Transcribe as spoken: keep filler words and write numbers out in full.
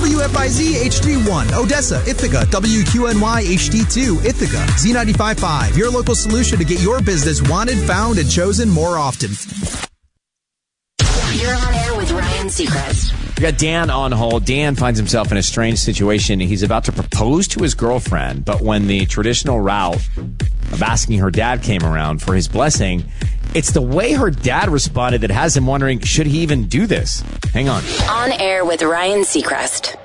W F I Z H D one, Odessa, Ithaca, W Q N Y H D two, Ithaca, Z ninety-five point five, your local solution to get your business wanted, found, and chosen more often. You're on air with Ryan Seacrest. We got Dan on hold. Dan finds himself in a strange situation. He's about to propose to his girlfriend, but when the traditional route of asking her dad came around for his blessing, it's the way her dad responded that has him wondering, should he even do this? Hang on. On air with Ryan Seacrest.